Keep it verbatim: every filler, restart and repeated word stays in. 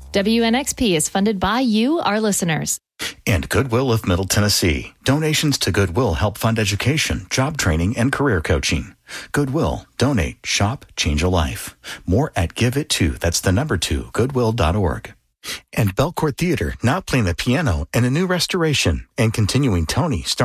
W N X P is funded by you, our listeners. And Goodwill of Middle Tennessee. Donations to Goodwill help fund education, job training, and career coaching. Goodwill. Donate. Shop. Change a life. More at Give It To. That's the number two, goodwill dot org. And Belcourt Theater, now playing the piano in a new restoration. And continuing Tony,